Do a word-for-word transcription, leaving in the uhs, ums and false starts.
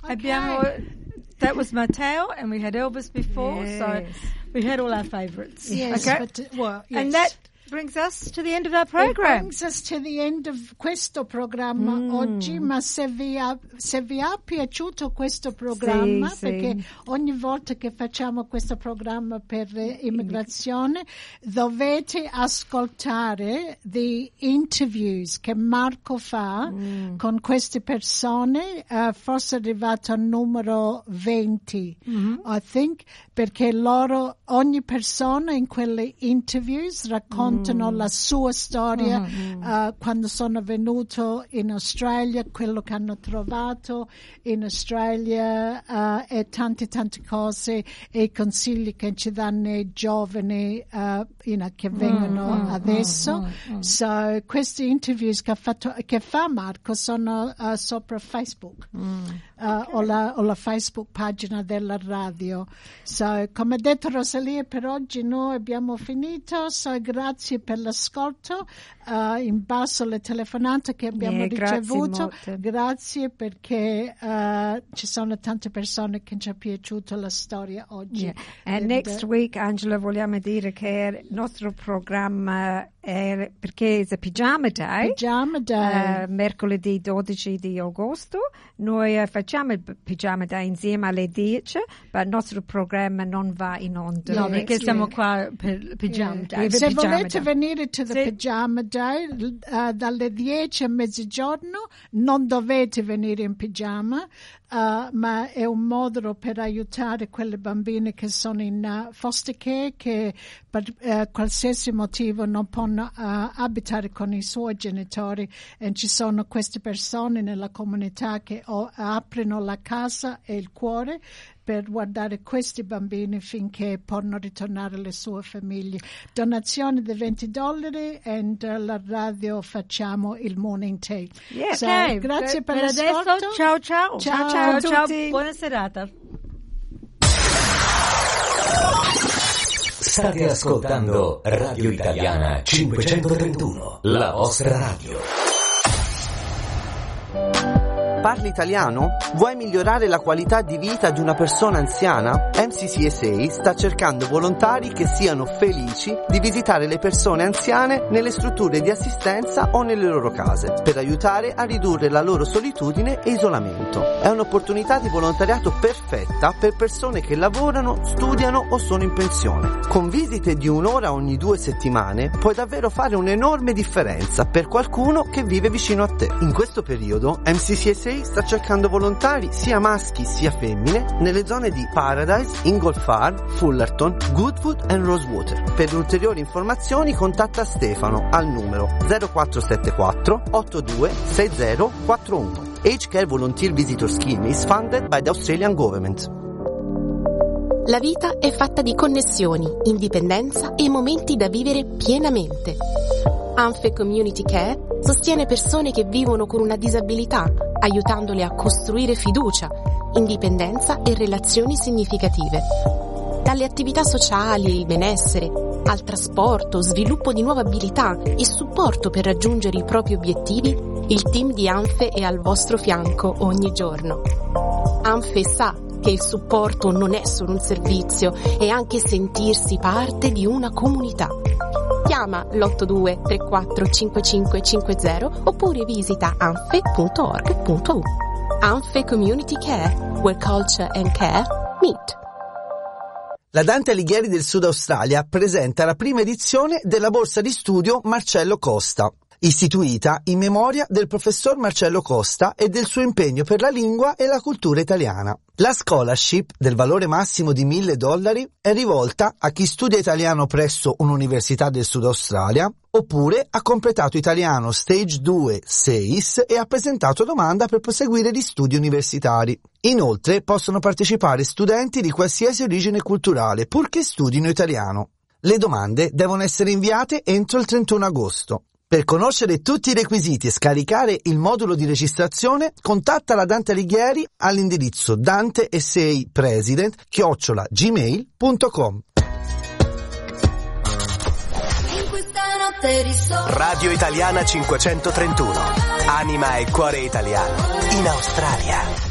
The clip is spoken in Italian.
Abbiamo, that was Matteo, and we had Elvis before, Yes. so we had all our favourites. Yes, okay? but, uh, well, yes. And that brings us to the end of our It program. brings us to the end of questo programma Mm. oggi, ma se vi, ha, se vi ha piaciuto questo programma, Sì, perché sì. ogni volta che facciamo questo programma per eh, immigrazione dovete ascoltare the interviews che Marco fa Mm. con queste persone, uh, forse è arrivato al numero venti, Mm-hmm. I think, perché loro, ogni persona in quelle interviews raccontano Mm. la sua storia, Mm-hmm. uh, quando sono venuto in Australia, quello che hanno trovato in Australia, uh, e tante tante cose e i consigli che ci danno i giovani uh, you know, che vengono Mm, mm, adesso. mm, mm. So, questi interviews che, ha fatto, che fa Marco sono uh, sopra Facebook. Mm. Uh, o, la, o la Facebook pagina della radio. So, come ha detto Rosalia, per oggi noi abbiamo finito. So, grazie per l'ascolto. Uh, in basso le telefonate che abbiamo Yeah, grazie ricevuto. molte. Grazie perché uh, ci sono tante persone che ci è piaciuta la storia oggi. Yeah. And Ed- next week, Angela, vogliamo dire che il nostro programma è perché è Pyjama Day. Pyjama Day. Eh, mercoledì dodici di agosto. Noi eh, facciamo il Pyjama Day insieme alle dieci, ma il nostro programma non va in onda. No, Yes, perché yes. siamo qua per Pyjama Day. Yeah. Se Pyjama volete Day. venire to the Sì. Pyjama Day uh, dalle dieci a mezzogiorno, non dovete venire in pigiama, uh, ma è un modo per aiutare quelle bambine che sono in uh, foster care, che per uh, qualsiasi motivo non possono uh, abitare con i suoi genitori, e ci sono queste persone nella comunità che o, aprono la casa e il cuore per guardare questi bambini finché possono ritornare alle sue famiglie. Donazione di venti dollari e uh, la radio facciamo il morning tea. Yeah. So, Ok, grazie per, per l'ascolto. adesso. Ciao ciao. Ciao, ciao, ciao a ciao. tutti. Buona serata. State ascoltando Radio Italiana cinquecentotrentuno, la vostra radio. Parli italiano? Vuoi migliorare la qualità di vita di una persona anziana? M C C S A sta cercando volontari che siano felici di visitare le persone anziane nelle strutture di assistenza o nelle loro case, per aiutare a ridurre la loro solitudine e isolamento. È un'opportunità di volontariato perfetta per persone che lavorano, studiano o sono in pensione. Con visite di un'ora ogni due settimane puoi davvero fare un'enorme differenza per qualcuno che vive vicino a te. In questo periodo M C C S A sta cercando volontari sia maschi sia femmine nelle zone di Paradise, Inglefarb, Fullerton, Goodwood e Rosewater. Per ulteriori informazioni contatta Stefano al numero zero quattro sette quattro otto due sei zero quattro uno. Age Care Volunteer Visitor Scheme is funded by the Australian Government. La vita è fatta di connessioni, indipendenza e momenti da vivere pienamente. Anfe Community Care sostiene persone che vivono con una disabilità, aiutandole a costruire fiducia, indipendenza e relazioni significative. Dalle attività sociali, il benessere, al trasporto, sviluppo di nuove abilità e supporto per raggiungere i propri obiettivi, il team di Anfe è al vostro fianco ogni giorno. Anfe sa che il supporto non è solo un servizio, è anche sentirsi parte di una comunità. Chiama l'otto due tre quattro cinque cinque cinque zero oppure visita anfe punto org punto u. Anfe Community Care, where culture and care meet. La Dante Alighieri del Sud Australia presenta la prima edizione della borsa di studio Marcello Costa, istituita in memoria del professor Marcello Costa e del suo impegno per la lingua e la cultura italiana. La scholarship, del valore massimo di mille dollari, è rivolta a chi studia italiano presso un'università del Sud Australia, oppure ha completato italiano Stage due S E I S e ha presentato domanda per proseguire gli studi universitari. Inoltre possono partecipare studenti di qualsiasi origine culturale, purché studino italiano. Le domande devono essere inviate entro il trentuno agosto. Per conoscere tutti i requisiti e scaricare il modulo di registrazione, contatta la Dante Alighieri all'indirizzo danteseipresident chiocciola gmail punto com. Radio Italiana cinquecentotrentuno. Anima e cuore italiano in Australia.